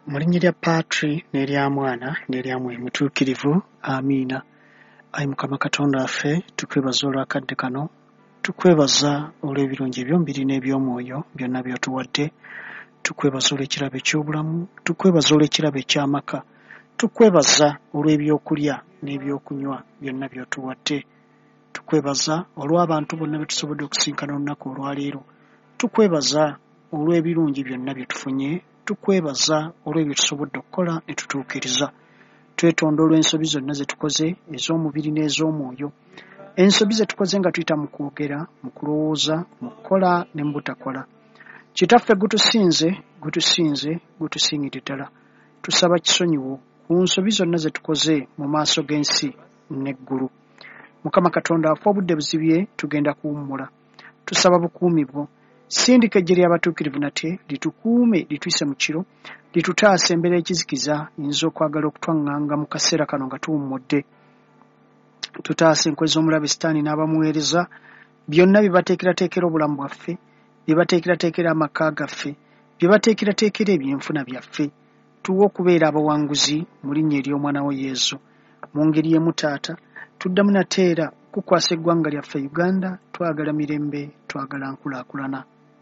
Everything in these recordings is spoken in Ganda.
Mu linnya lya Patri n'erya Mwana n'erya Mwoyo Mutuukirivu. Amiina. Ayi Mukama Katonda waffe, tukwebaza olw'akadde kano, tukwebaza olw'ebirungi eby'omubiri n'eby'omwoyo byonna by'otuwadde, tukwebaza olw'ekirabo eky'obulamu, tukwebaza olw'ekirabo eky'amaka, tukwebaza olw'ebyokulya n'ebyokunywa byonna by'otuwadde, tukwebaza olw'abantu bonna be tusobodde okusinkana olunaku olwaleero, tukwebaza olw'ebirungi byonna bye tufunye, tukwebaza olw'ebyo tusobodde okukola ne tutuukiriza. Twetonda olw'ensobi zonna ze tukoze ez'omubiri n'ez'omwoyo, ensobi ze tukoze nga tuyita mu kwogera, mu kulowooza, mu kukola ne mu butakola. Kitaffe gutusiingire ddala. Tusaba kisonyiwo ku nsobi zonna ze tukoze mu maaso g'ensi n'eggulu. Mukama Katonda waffe, obudde buzibye, tugenda kuwummula. Tusaba bukuumi bwo. Sindika eggye ly'abatuukirivu nate litukuume, lituyise mu kiro, litutaase embeera y'ekizikiza yinza okwagala okutwaŋŋanga mu kaseera kano nga tuwummudde. Tutaase enkwe z'omulabe Sitaani n'abamuweereza, byonna bye bateekerateekera obulamu bwaffe, bye bateekerateekera amaka gaffe, bye bateekerateekera ebyenfuna byaffe. Tuwe okubeera abawanguzi mu linnya ery'omwana wo Yesu. Mu ngeri y'emu Taata, tuddamu nateera kukwasa eggwanga lyaffe Uganda, twagala mirembe, twagala nkulaakulana.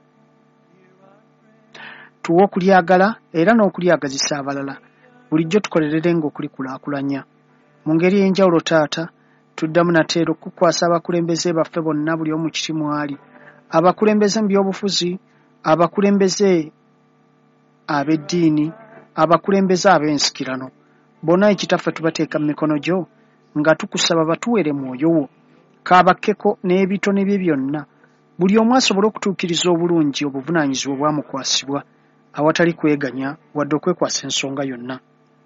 Tuwe okulyagala era n'okulyagazisa abalala, bulijjo tukolererenga okulikulaakulanya. Mu ngeri ey'enjawulo Taata, tuddamu nateera okukwasa abakulembeze baffe bonna buli omu kiti mwali, abakulembeze mu byobufuzi, abakulembeze ab'eddiini, abakulembeze ab'ensikirano. Bonna Ekitaffe tubateeka mu mikono gyo, nga tukusaba batuwere mwoyo wo, kaabakkeko n'ebitone bye byonna, buli omu asobole okutuukiriza obulungi obuvunaanyizibwa bwamukwasibwa, awatali kweganya wadde okwekwasa ensonga yonna.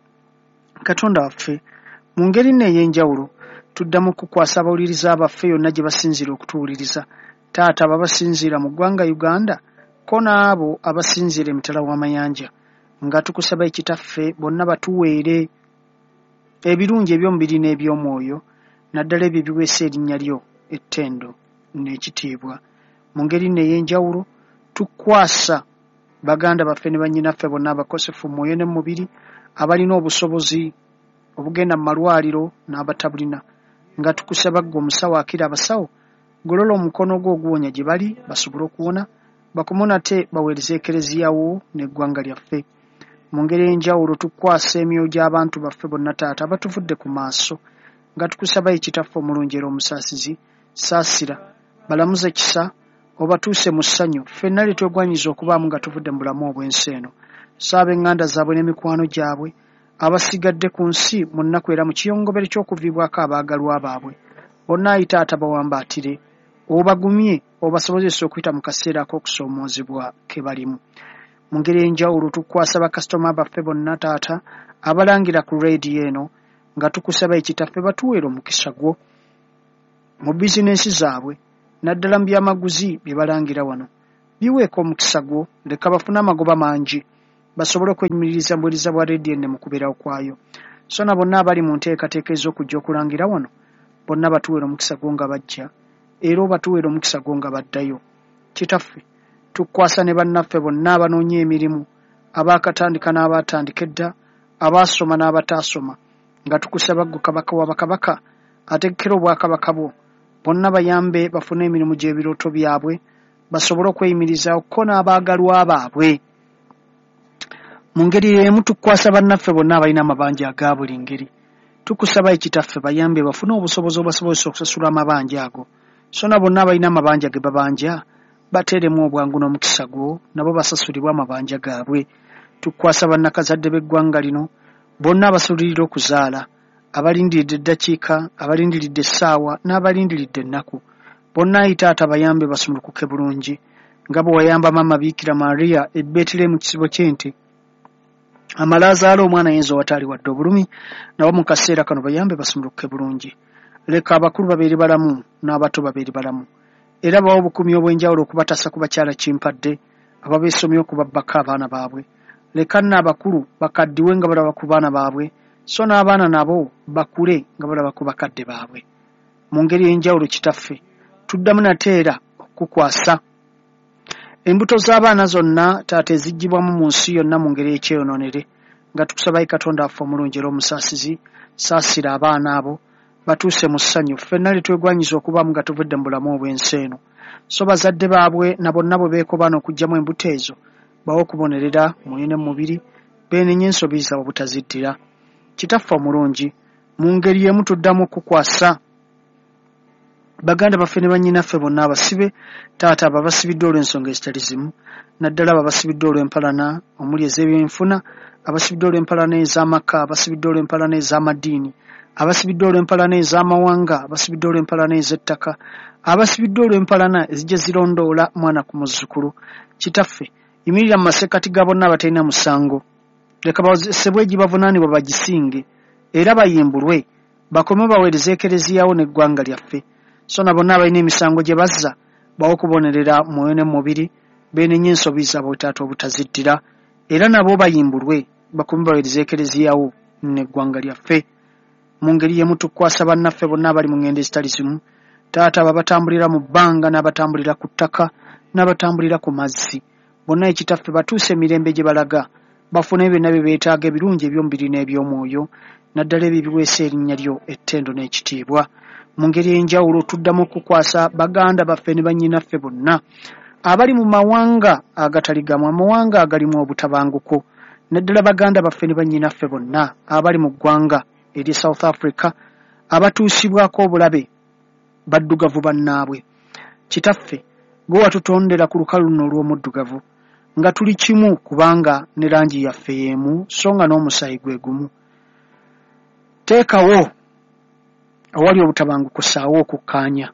Katonda waffe, mu ngeri nno ey'enjawulo, tuddamu kukwasa abawuliriza baffe yonna gye basinziira okutuwuliriza. Taata, ababasinziira mu ggwanga Uganda, ko n'abo abasinziira emitala w'amayanja, nga tukusaba Ekitaffe bonna batuweere ebirungi eby'omubiri n'eby'omwoyo, naddala ebyo ebiweesa erinnya lyo ettendo n'ekitiibwa. Mu ngeri nno ey'enjawulo, tukwasa baganda baffe ne bannyinaffe bonna abakosefu mu mwoyo ne mu mubiri, abalina obusobozi obugenda mu malwaliro n'abatabulina, nga tukusaba ggwe omusawo akira abasawo, golola omukono gwo oguwonya gye bali basobole okuwona, bakomo nate baweereze ekereziya wo n'eggwanga lyaffe. Mu ngeri ey'enjawulo, tukwasa emyoyo gy'abantu baffe bonna Taata abatuvudde ku maaso, nga tukusaba Ekitaffe omulungi era omusaasizi, saasira, balamuze kisa, obatuuse mu ssanyu, ffenna lye twegwanyiza okubaamu nga tuvudde mu bulamu obw'ensi eno. Saaba eŋŋanda zaabwe n'emikwano gyabwe abasigadde ku nsi mu nnaku era mu kiyongobero ky'okuviibwako abaagalwa baabwe. Bonna Ayi Taata bawambaatire, obagumye, obasobozese okuyita mu kaseera ak'okusoomoozebwa ke balimu. Mu ngeri ey'enjawulo, tukwasa bakasitoma baffe bonna Taata abalangira ku leediyo eno, nga tukusaba Ekitaffe batuweere omukisa gwo mu bizinensi zaabwe, naddala mu byamaguzi bye balangira wano. Biweeko omukisa gwo, leka bafune amagoba mangi, basobole okwenyumiriza mu buweereza bwa leediyo eno mu kubeerawo kwayo. So na bonna abali mu nteekateeka ez'okujja okulangira wano, bonna batuweere omukisa gwo nga bajja, era obatuweere omukisa gwo nga baddayo. Kitaffe, tukwasa ne bannaffe bonna abanoonya emirimu, abaakatandika n'abaatandika edda, abaasoma n'abataasoma, nga tukusaba ggwe Kabaka wa bakabaka ategekera obwakabaka bwo, bonna bayambe bafune emirimu gy'ebirooto byabwe, basobole okweyimiriza okko n'abaagalwa baabwe. Mu ngeri y'emu, tukwasa bannaffe bonna abalina amabanja aga buli ngeri, tukusaba Ekitaffe bayambe bafune obusobozi obasobozesa okusasula amabanja ago. So na bonna abalina amabanja ge babanja, bateeremu obwangu n'omukisa gwo, nabo basasulibwe amabanja gaabwe. Tukwasa bannakazadde b'eggwanga lino, bonna abasulirira okuzaala, abalindiridde eddakiika, abalindiridde essaawa n'abalindiridde ennaku. Bonna Ayi Taata bayambe basumulukuke bulungi, nga bwe wayamba Maama Biikira Maria e Beetirehemu kisibo ky'ente, amala azaala omwana Yesu wataali wadde obulumi, nabo mu kaseera kano bayambe basumulukuke bulungi. Leka abakulu babeere balamu n'abato babeere balamu, era bawa obukuumi obw'enjawulo okubatasa ku bakyala kimpadde ababeesomye okubabbako abaana baabwe. Leka nno abakulu bakaddiwe nga balaba ku baana baabwe, so n'abaana nabo bakule nga balaba ku bakadde baabwe. Mu ngeri y'enjawulo Kitaffe, tuddamu nateera okukwasa embuto z'abaana zonna Taata eziggyibwamu mu nsi yonna mu ngeri y'ekyeyononere, nga tukusaba Katonda affe omulungi era omusaasizi saasira abaana abo batuuse mu ssanyu ffenna litwegwanyiza okubamu nga tuvudde mu bulamu obw'ensi eno so bazadde baabwe na bonna bwe beekobana okugyamu embuto ezo bawe okubonerera mwoyo ne mubiri beenenye ensobi zaabwe obutaziddira kitaffe omulungi mu ngeri y'emu tuddamu okukwasa baganda baffe ne bannyinaffe bonna abasibe taata abo abasibidde olw'ensonga ezitali zimu naddala abo abasibidde olw'empalana omuli ez'ebyenfuna abasibidde olw'empalana ez'amaka abasibidde olw'empalana ez'amadiini abasibidde olw'empalana ez'amawanga abasibidde olw'empalana ez'ettaka abasibidde olw'empalana ezijja zirondoola mwana ku muzzukulu kitaffe yimirira mu masekkati ga bonna abatalina musango leka basebweji bavunaanibwa bagisinge era bayimbulwe bakome baweereze ekereziyawo n'eggwanga lyaffe so na bonna abalina emisango gye bazza bawe okubonerera mwoyo ne mubiri beenenye ensobi zaabwe taata obutaziddira era nabo bayimbulwe bakome baweereze ekereziyawo n'eggwanga lyaffe mu ngeri y'emu tukwasa bannaffe bonna abali mu ngendo ezitali zimu taata abo abatambulira mu bbanga n'abatambulira ku ttaka n'abatambulira ku mazzi bonna ekitaffe batuuse emirembe gye balaga bafune byonna bye beetaaga ebirungi eby'omubiri n'eby'omwoyo naddala ebyo biweesa erinnya lyo ettendo n'ekitiibwa mu ngeri ey'enjawulo tuddamu okukwasa baganda baffe ne bannyinaffe bonna abali mu mawanga agatali gamu amawanga agalimu obutabanguko naddala baganda baffe ne bannyinaffe bonna abali mu ggwanga eri South Africa abatuusibwako obulabe baddugavu bannaabwe kitaffe gwe watutondera ku lukalu luno olw'omuddugavu nga tuli kimu kubanga ne langi yaffe y'emu so nga n'omusaayi gwe gumu teekawo awali obutabanguko ssaawo okukkaanya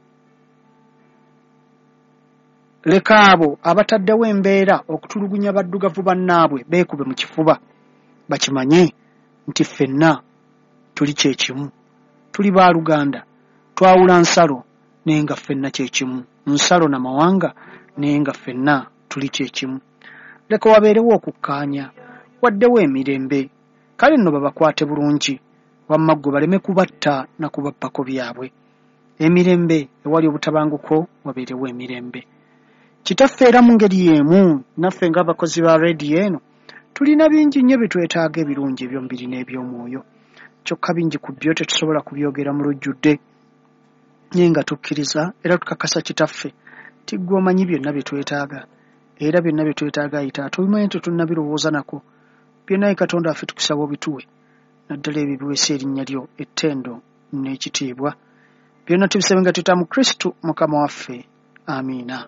leka abo abataddewo embeera okutulugunya baddugavu bannaabwe beekube mu kifuba bakimanye nti ffenna tuli kyekimu tuli baaluganda twawula nsalo naye nga ffenna kyekimu nsalo n'amawanga naye nga ffenna tuli kyekimu leka wabeerewo okukkaanya waddewo emirembe kale nno babakwate bulungi wamma ggwe baleme kubatta na kubappako byabwe emirembe ewali obutabanguko wabeerewo emirembe kitaffe era mu ngeri y'emu naffe ng'abakozi ba rediyo eno tulina bingi nnyo bitwetaaga ebirungi eby'omubiri n'eby'omwoyo kyokka bingi ku byo tetusobola kubyogera mu lujjudde naye nga tukkiriza era tukakasa kitaffe ti ggwe omanyi byonna bye twetaaga era byonna bye twetaaga ayitaata obimanyi tetunnabirowooza nako byonna ye Katonda waffe tukusaba obituwe naddala ebyo biweesa erinnya lyo ettendo n'ekitiibwa byonna tubisaba nga tuyita mu Kristo Mukama waffe amiina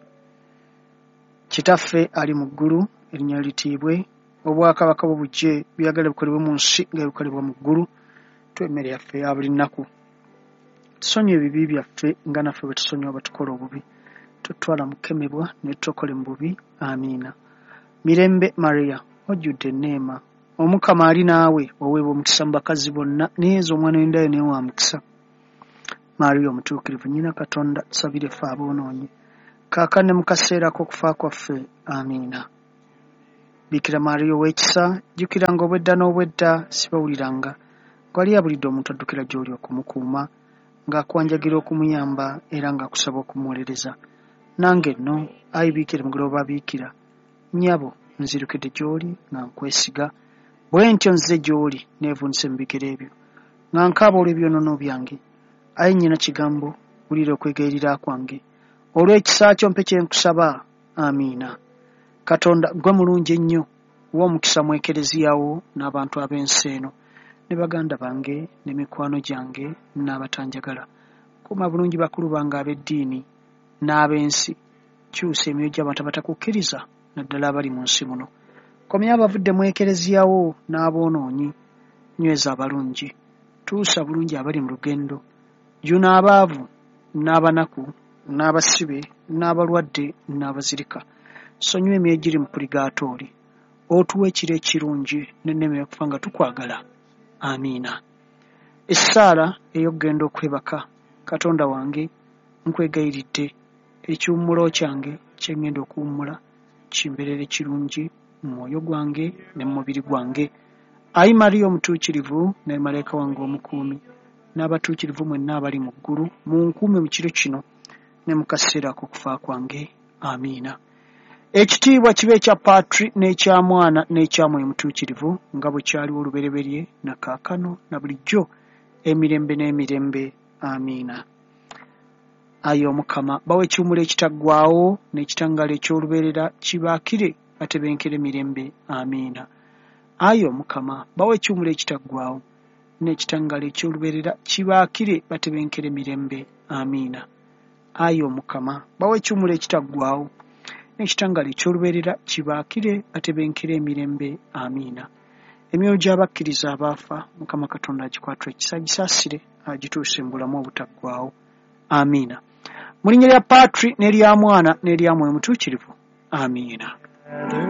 kitaffe ali mu ggulu erinnya litiibwe obwakabaka bwo bujje byagala bikolebwe mu nsi nga bikolebwa mu ggulu twemmere yaffe ya buli nnaku tusonyiwe ebibi byaffe nga naffe bwe tusonyiwa batukola obubi tutwala mukemebwa ne tutokole mu bubi amiina mirembe Maria ojjudde enneema omukama ali naawe oweebwa omukisa mu bakazi bonna neyeeza omwana w'endayo naye wa mukisa Maria omutuukirivu nnyina Katonda tusabire ffe aboonoonyi kaakano ne mu kaseera k'okufa kwaffe amiina Bikira Maria ow'ekisa jjukiranga obwedda n'obwedda sibawuliranga gwali abulidde omuntu addukira gy'oli okumukuuma ng'akwanjagira okumuyamba era ng'akusaba okumuwolereza nange nno ayi Biikira mugero babiikira nnyabo nzirukidde gy'oli nga nkwesiga bwe ntyo nze gy'oli neevunise mu bigere ebyo nga nkaaba olw'ebyonoono byange ayi nnyina kigambo wulira okwegayirira kwange olw'ekisa kyo mpe kye nkusaba amiina Katonda gwe mulungi ennyo w'omukisa mu ekereziyawo n'abantu ab'ensi eno ne baganda bange ne mikwano gyange n'abatanjagala kuuma bulungi bakulu bange ab'eddiini n'ab'ensi kyusa emyoyo gy'abantu abatakukkiriza naddala abali mu nsi muno komya abavudde mu ekereziyawo n'aboonoonyi nyweza abalungi tuusa bulungi abali mu lugendo juna abaavu n'abanaku n'abasibe n'abalwadde n'abazirika sonyiwa emyoyo giri mu purigatooli otuwa ekiro ekirungi n'enneme y'okufa nga tukwagala amiina essaala ey'okugenda okwebaka Katonda wange nkwegayiridde ekiwummulo kyange kye ngenda okuwummula kimbeerere kirungi mu mwoyo gwange ne mu mubiri gwange ayi Mariya omutuukirivu ne malayika wange omukuumi n'abatuukirivu mwenna abali mu ggulu munkuume mu kiro kino ne mu kaseera k'okufa kwange amiina ekitiibwa kibe ekya Patri n'ekya Mwana n'ekya Mwoyo Mutuukirivu nga bwe kyaliwo olubereberye na kaakano na bulijjo emirembe n'emirembe. Amiina. Ayi Omukama bawe ekiwummulo ekitaggwaawo n'ekitangaala eky'olubeerera kibaakire batebenkere mirembe. Amiina. Ayi Omukama bawe ekiwummulo ekitaggwaawo n'ekitangaala eky'olubeerera kibaakire batebenkere mirembe. Amiina. Ayi Omukama bawe ekiwummulo ekitaggwaawo n'ekitangaala eky'olubeerera kibaakire batebenkere emirembe. Amiina. Emyoyo gy'abakkiriza abaafa Mukama Katonda agikwatira ekisa gisaasire agituuse mu bulamu obutaggwaawo. Amiina. Mu linnya lya Patri n'erya Mwana n'erya Mwoyo Mutuukirivu. Amiina.